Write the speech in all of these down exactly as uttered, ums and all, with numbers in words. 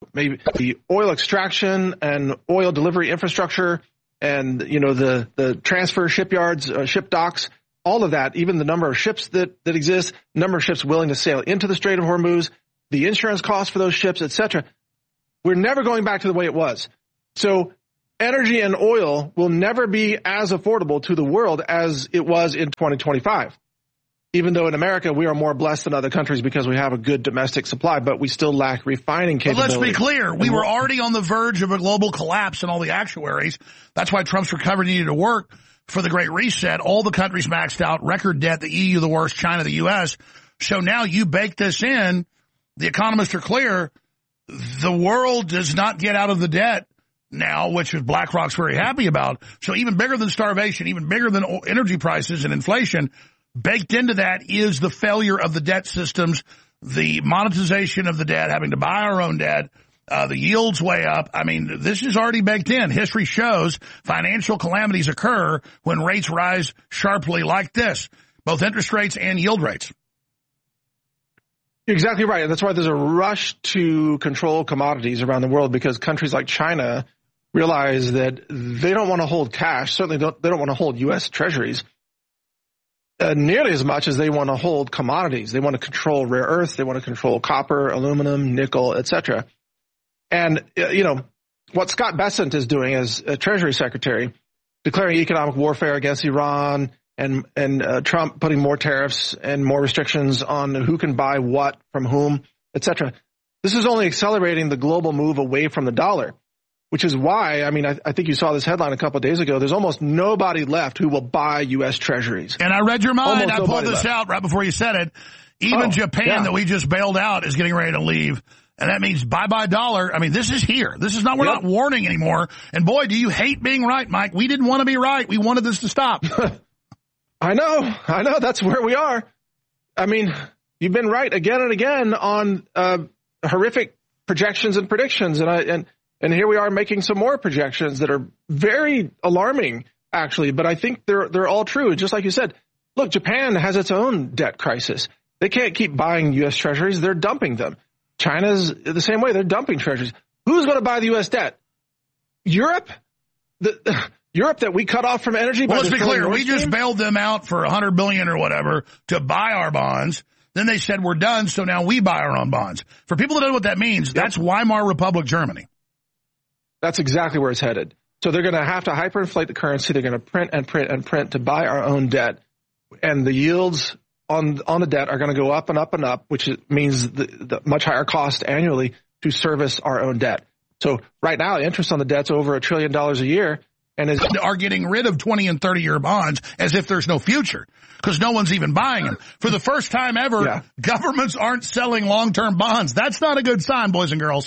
maybe the oil extraction and oil delivery infrastructure and, you know, the, the transfer shipyards, uh, ship docks, all of that, even the number of ships that, that exist, number of ships willing to sail into the Strait of Hormuz, the insurance costs for those ships, et cetera. We're never going back to the way it was. So energy and oil will never be as affordable to the world as it was in twenty twenty-five. Even though in America we are more blessed than other countries because we have a good domestic supply, but we still lack refining capability. But let's be clear. We were already on the verge of a global collapse in all the actuaries. That's why Trump's recovery needed to work for the Great Reset. All the countries maxed out, record debt, the E U the worst, China the U S. So now you bake this in. The economists are clear. The world does not get out of the debt now, which is BlackRock's very happy about. So even bigger than starvation, even bigger than energy prices and inflation, baked into that is the failure of the debt systems, the monetization of the debt, having to buy our own debt, uh, the yields way up. I mean, this is already baked in. History shows financial calamities occur when rates rise sharply like this, both interest rates and yield rates. You're exactly right. And that's why there's a rush to control commodities around the world, because countries like China realize that they don't want to hold cash. Certainly don't, they don't want to hold U S treasuries uh, nearly as much as they want to hold commodities. They want to control rare earths. They want to control copper, aluminum, nickel, et cetera. And, uh, you know, what Scott Bessent is doing as a Treasury Secretary, declaring economic warfare against Iran, and and uh, Trump putting more tariffs and more restrictions on who can buy what from whom, et cetera. This is only accelerating the global move away from the dollar, which is why, I mean, I, I think you saw this headline a couple of days ago. There's almost nobody left who will buy U S treasuries. And I read your mind. Almost I pulled this left. out right before you said it. Even Oh, Japan, yeah. that we just bailed out, is getting ready to leave. And that means bye-bye dollar. I mean, this is here. This is not, we're Yep. not warning anymore. And boy, do you hate being right, Mike. We didn't want to be right. We wanted this to stop. I know. I know. That's where we are. I mean, you've been right again and again on uh, horrific projections and predictions. And, I, and, and here we are making some more projections that are very alarming, actually. But I think they're, they're all true. Just like you said, look, Japan has its own debt crisis. They can't keep buying U S treasuries. They're dumping them. China's the same way. They're dumping treasuries. Who's going to buy the U S debt? Europe? The, Europe that we cut off from energy? Well, by let's be destroying clear. Nord We just Stream? bailed them out for one hundred billion dollars or whatever to buy our bonds. Then they said we're done, so now we buy our own bonds. For people that don't know what that means, Yep. that's Weimar Republic Germany. That's exactly where it's headed. So they're going to have to hyperinflate the currency. They're going to print and print and print to buy our own debt. And the yields on on the debt are going to go up and up and up, which means the, the much higher cost annually to service our own debt. So right now, interest on the debt's over a trillion dollars a year. And is Are getting rid of twenty and thirty year bonds as if there's no future, because no one's even buying them. For the first time ever, Yeah. governments aren't selling long-term bonds. That's not a good sign, boys and girls.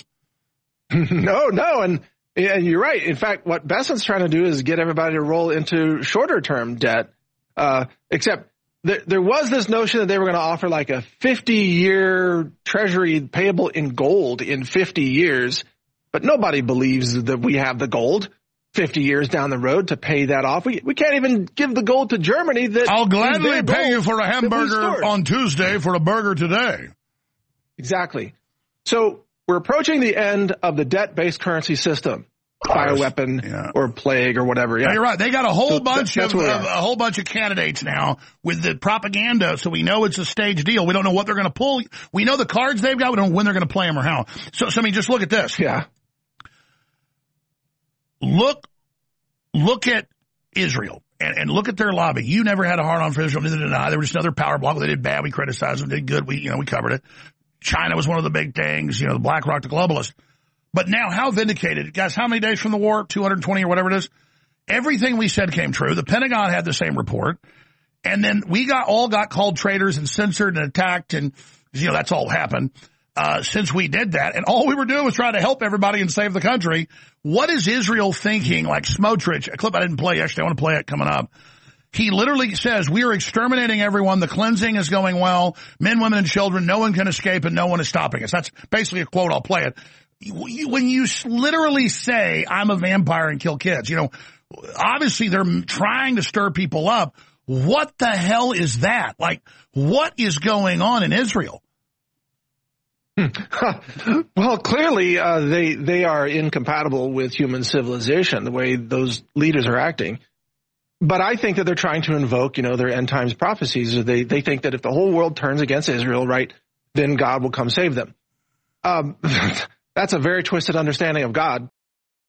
no, no. And, and you're right. In fact, what Bessent's trying to do is get everybody to roll into shorter term debt, uh, except th- there was this notion that they were going to offer like a fifty year treasury payable in gold in fifty years. But nobody believes that we have the gold fifty years down the road to pay that off. We we can't even give the gold to Germany. That I'll is gladly their pay gold you for a that we hamburger stored. on Tuesday for a burger today. Exactly. So we're approaching the end of the debt-based currency system, bioweapon Yeah. or plague or whatever. Yeah, Yeah, you're right. They got a whole So bunch that's of, where we of are. a whole bunch of candidates now with the propaganda, so we know it's a staged deal. We don't know what they're going to pull. We know the cards they've got. We don't know when they're going to play them or how. So, so I mean, just look at this. Yeah. Look, look at Israel and, and look at their lobby. You never had a hard on for Israel, neither did I. They were just another power block. They did bad. We criticized them. They did good. We, you know, we covered it. China was one of the big things, you know, the BlackRock, the globalist. But now, how vindicated? Guys, how many days from the war? two hundred twenty or whatever it is? Everything we said came true. The Pentagon had the same report. And then we got all got called traitors and censored and attacked, and, you know, that's all happened uh, since we did that. And all we were doing was trying to help everybody and save the country. What is Israel thinking? Like Smotrich, a clip I didn't play yesterday. I want to play it coming up. He literally says, we are exterminating everyone. The cleansing is going well. Men, women, and children. No one can escape, and no one is stopping us. That's basically a quote. I'll play it. When you literally say, I'm a vampire and kill kids, you know, obviously they're trying to stir people up. What the hell is that? Like, what is going on in Israel? Well, clearly uh, they they are incompatible with human civilization, the way those leaders are acting. But I think that they're trying to invoke, you know, their end times prophecies. They they think that if the whole world turns against Israel, right, then God will come save them. Um, that's a very twisted understanding of God.